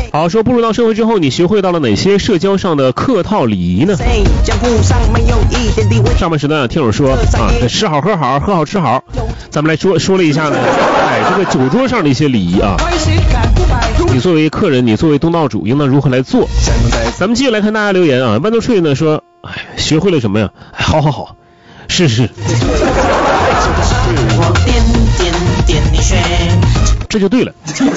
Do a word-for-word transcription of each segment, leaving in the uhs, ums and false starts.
好，说步入到社会之后，你学会到了哪些社交上的客套礼仪呢？上半时段听友说啊，吃好喝好，喝好吃好，咱们来说说了一下呢，哎，这个酒桌上的一些礼仪啊，你作为客人，你作为东道主，应当如何来做？咱们继续来看大家留言啊，豌豆脆呢说，哎，学会了什么呀？哎、好好好，是是。这就对了，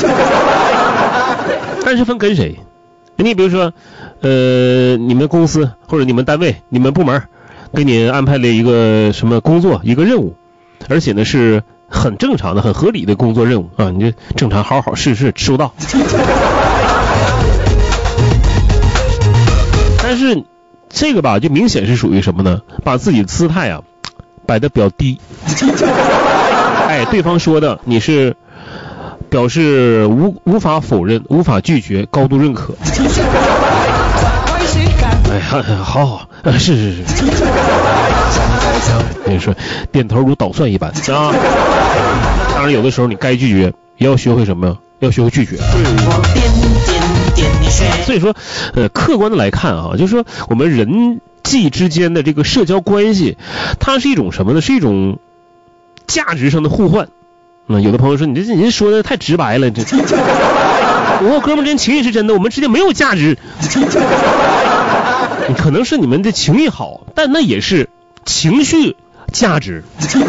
但是分跟谁？你比如说，呃，你们公司或者你们单位、你们部门给你安排了一个什么工作、一个任务，而且呢是很正常的、很合理的工作任务啊，你就正常好好试试收到。但是这个吧，就明显是属于什么呢？把自己的姿态啊摆得比较低。哎，对方说的你是表示无无法否认、无法拒绝、高度认可。哎，好好，是是是。你说点头如捣蒜一般啊。当然，有的时候你该拒绝，也要学会什么呀？要学会拒绝。所以说，呃，客观的来看啊，就是说我们人际之间的这个社交关系，它是一种什么呢？是一种价值上的互换。嗯，有的朋友说你这你这说的太直白了，这我哥们之间情谊是真的，我们之间没有价值。可能是你们的情谊好，但那也是情绪价值。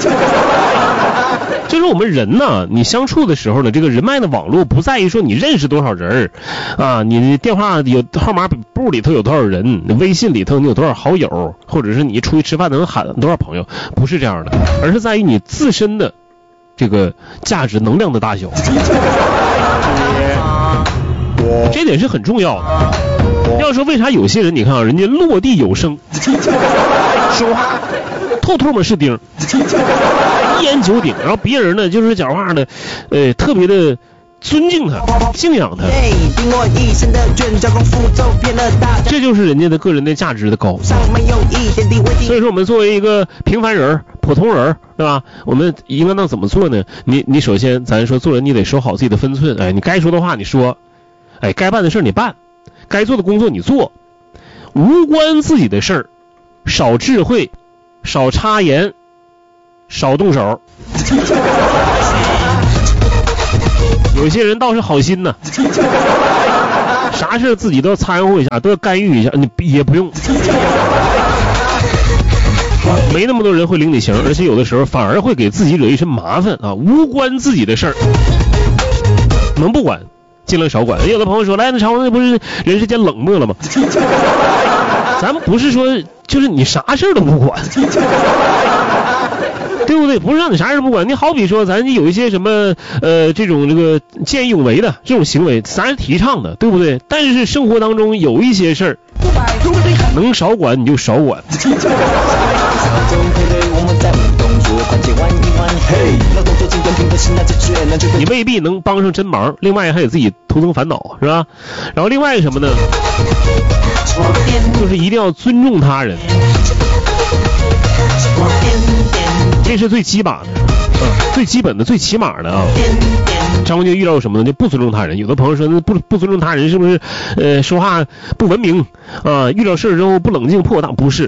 就是我们人呢，你相处的时候呢，这个人脉的网络不在于说你认识多少人啊，你电话有号码簿里头有多少人，微信里头你有多少好友，或者是你出去吃饭能喊多少朋友，不是这样的，而是在于你自身的这个价值能量的大小，这点是很重要的。要说为啥有些人你看啊，人家落地有声，说话透透的是钉，一言九鼎，然后别人呢就是讲话呢，呃，特别的尊敬他、敬仰他，这就是人家的个人的价值的高。所以说，我们作为一个平凡人、普通人，对吧？我们应该能怎么做呢？你你首先，咱说做人，你得守好自己的分寸。哎，你该说的话你说，哎，该办的事你办，该做的工作你做，无关自己的事儿，少智慧，少插言，少动手。有些人倒是好心呢，啥事自己都要掺和一下，都要干预一下，你也不用，没那么多人会领你情，而且有的时候反而会给自己惹一身麻烦啊！无关自己的事儿，能不管尽量少管。有的朋友说，来，那长那不是人世间冷漠了吗？咱们不是说就是你啥事儿都不管。对不对？不是让你啥事不管，你好比说咱有一些什么呃这种这个见义勇为的这种行为，咱是提倡的，对不对？但是生活当中有一些事儿，能少管你就少管。你未必能帮上真忙，另外还得自己徒增烦恼，是吧？然后另外一个什么呢？就是一定要尊重他人。这是最基本的、嗯、最基本的最起码的啊。张文杰遇到什么呢？就不尊重他人。有的朋友说，那不不尊重他人是不是呃说话不文明啊？遇到事之后不冷静破大？不是。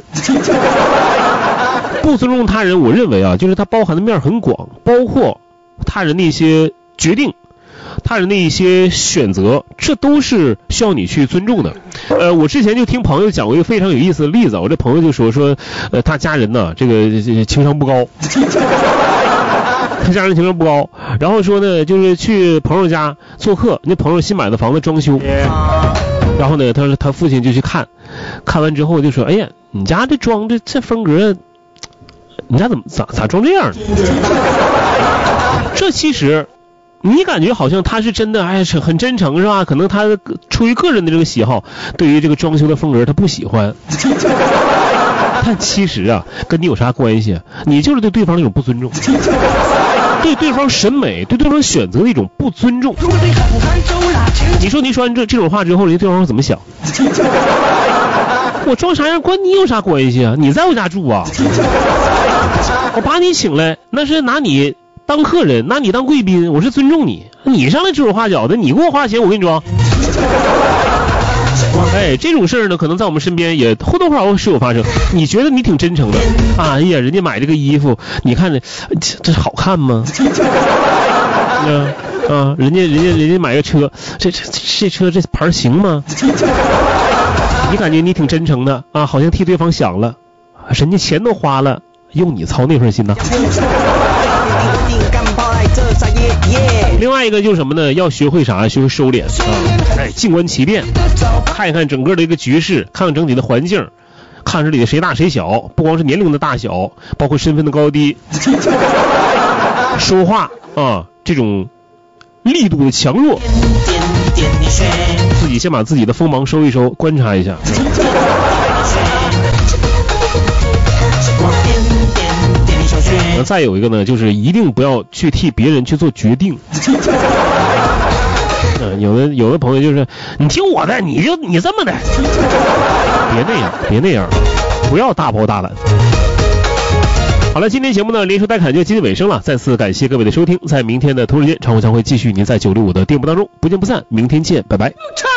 不尊重他人，我认为啊，就是它包含的面很广，包括他人的一些决定，他人的一些选择，这都是需要你去尊重的。呃，我之前就听朋友讲过一个非常有意思的例子，我这朋友就说说，呃，他家人呢，这个这情商不高，他家人情商不高，然后说呢，就是去朋友家做客，那朋友新买的房子装修，然后呢，他说他父亲就去看，看完之后就说，哎呀，你家这装这这风格，你家怎么咋咋装这样呢？这其实。你感觉好像他是真的，哎，很真诚是吧？可能他出于个人的这个喜好，对于这个装修的风格他不喜欢。但其实啊，跟你有啥关系啊？你就是对对方的一种不尊重，对对方审美、对对方选择的一种不尊重。你说你说完这这种话之后，人家对方怎么想？我装啥样关你有啥关系啊？你在我家住啊？我把你请来，那是拿你当客人，拿你当贵宾，我是尊重你。你上来指手画脚的，你给我花钱，我给你装。哎，这种事儿呢，可能在我们身边也或多或少是有发生。你觉得你挺真诚的，哎呀，人家买这个衣服，你看着这这好看吗？啊啊，人家人家人家买个车，这这这车这牌行吗？你感觉你挺真诚的啊，好像替对方想了，人家钱都花了，用你操那份心呢。另外一个就是什么呢？要学会啥？学会收敛啊！哎，静观其变，看一看整个的一个局势，看看整体的环境，看这里的谁大谁小，不光是年龄的大小，包括身份的高低，说话啊这种力度的强弱，自己先把自己的锋芒收一收，观察一下。那再有一个呢，就是一定不要去替别人去做决定。嗯，有的有的朋友就是你听我的，你就你这么的，别那样，别那样，不要大包大揽。好了，今天节目呢连说带侃就接近尾声了，再次感谢各位的收听，在明天的同时间，常会将会继续您在九六五的电波当中不见不散，明天见，拜拜。